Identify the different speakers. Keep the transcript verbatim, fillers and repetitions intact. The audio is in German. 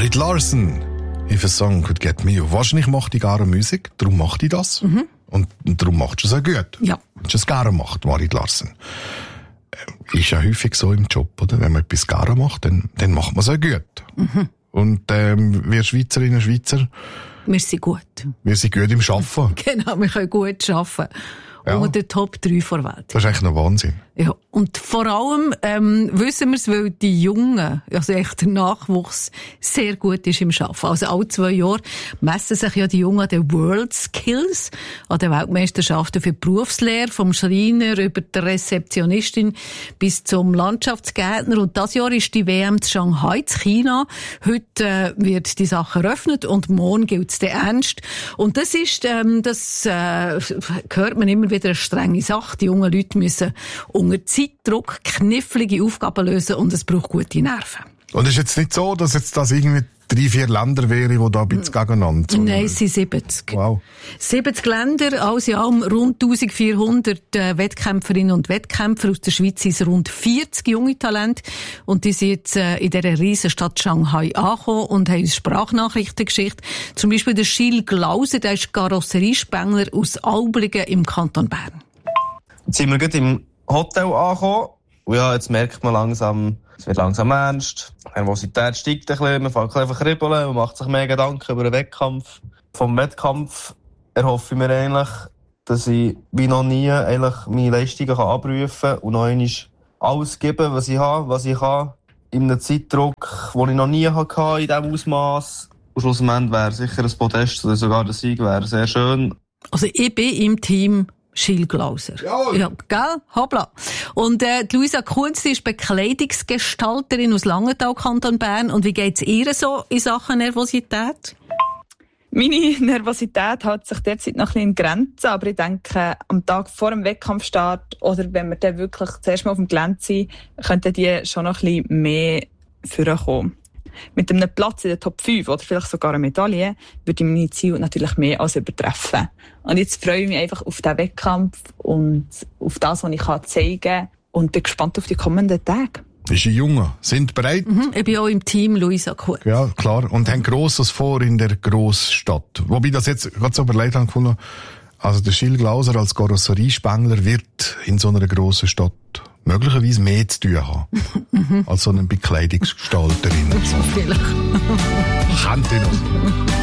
Speaker 1: Marit Larsen, if a song could get me. Wahrscheinlich macht die gerne Musik, darum macht die das. Mhm. Und, und darum macht sie es auch gut.
Speaker 2: Ja.
Speaker 1: Wenn sie es gerne macht, Marit Larsen. Ist ja häufig so im Job, oder? Wenn man etwas gerne macht, dann, dann macht man es auch gut. Mhm. Und ähm, wir Schweizerinnen und Schweizer,
Speaker 2: wir sind gut.
Speaker 1: Wir sind gut im Arbeiten.
Speaker 2: Genau, wir können gut arbeiten. Ja. Unter den Top drei der Welt.
Speaker 1: Das ist eigentlich noch Wahnsinn.
Speaker 2: Ja, und vor allem ähm, wissen wir es, weil die Jungen, also echt der Nachwuchs, sehr gut ist im Arbeiten. Also alle zwei Jahre messen sich ja die Jungen an den World Skills, an den Weltmeisterschaften für die Berufslehre, vom Schreiner über die Rezeptionistin bis zum Landschaftsgärtner. Und das Jahr ist die W M zu Shanghai, zu China. Heute äh, wird die Sache eröffnet und morgen gilt es dann ernst. Und das ist, ähm, das äh, hört man immer wieder, eine strenge Sache. Die jungen Leute müssen unter Zeitdruck knifflige Aufgaben lösen und es braucht gute Nerven.
Speaker 1: Und es ist jetzt nicht so, dass jetzt das irgendwie drei, vier Länder wären, die da ein bisschen gegeneinander sind?
Speaker 2: Nein, es sind siebzig.
Speaker 1: Wow.
Speaker 2: siebzig Länder, also ja, um rund eintausendvierhundert äh, Wettkämpferinnen und Wettkämpfer. Aus der Schweiz sind es rund vierzig junge Talente. Und die sind jetzt äh, in dieser riesen Stadt Shanghai angekommen und haben uns Sprachnachrichten geschickt. Zum Beispiel der Gilles Glauser, der ist Karosseriespengler aus Alblingen im Kanton Bern.
Speaker 3: Jetzt sind wir gerade im Hotel angekommen. Und ja, jetzt merkt man langsam, es wird langsam ernst. Die Nervosität steigt ein bisschen, man fängt einfach kribbeln, man macht sich mehr Gedanken über den Wettkampf. Vom Wettkampf erhoffe ich mir eigentlich, dass ich wie noch nie eigentlich meine Leistungen abrufen kann und noch einmal alles geben, was ich habe, was ich kann. In einem Zeitdruck, den ich noch nie hatte, in diesem Ausmaß. Und schlussendlich wäre sicher ein Podest oder sogar der Sieg wäre sehr schön.
Speaker 2: Also ich bin im Team Gilles Glauser.
Speaker 1: Ja,
Speaker 2: ja, gell? Hoppla. Und äh, die Luisa Kunz ist Bekleidungsgestalterin aus Langenthal, Kanton Bern. Und wie geht's ihr so in Sachen Nervosität?
Speaker 4: Meine Nervosität hält sich derzeit noch ein bisschen in Grenzen, aber ich denke, am Tag vor dem Wettkampfstart oder wenn wir dann wirklich zuerst mal auf dem Gelände sind, könnten die schon noch ein bisschen mehr vorkommen. Mit einem Platz in der Top fünf oder vielleicht sogar eine Medaille würde ich meine Ziele natürlich mehr als übertreffen. Und jetzt freue ich mich einfach auf den Wettkampf und auf das, was ich zeigen kann und bin gespannt auf die kommenden Tage.
Speaker 1: Ist die Jungen, sind bereit?
Speaker 2: Mhm, ich bin auch im Team Luisa Kurz.
Speaker 1: Ja, klar. Und haben Grosses vor in der Grossstadt. Wobei das jetzt gerade so überlegt habe gefunden, also der Gilles Glauser als Karosseriespengler wird in so einer grossen Stadt möglicherweise mehr zu tun haben als so eine Bekleidungsgestalterin.
Speaker 2: So vielleicht.
Speaker 1: Kennt ihr noch?